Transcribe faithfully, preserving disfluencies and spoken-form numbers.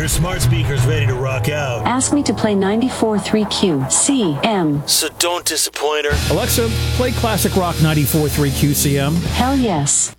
smart speaker's ready to rock out. Ask me to play ninety-four point three Q C M. So don't disappoint her. Alexa, play classic rock ninety-four point three Q C M. Hell yes.